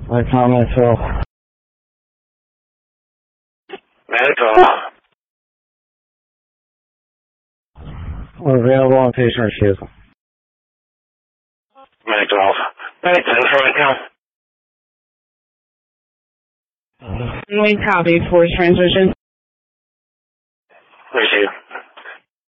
My comments will. Medical. We're available on patient refusal. Medical. Medical for medical. We copy force transmission. Receive.